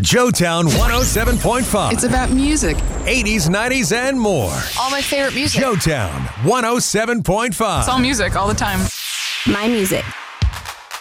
Joetown 107.5. It's about music. 80s, 90s, and more. All my favorite music. Joetown 107.5. It's all music all the time. My music.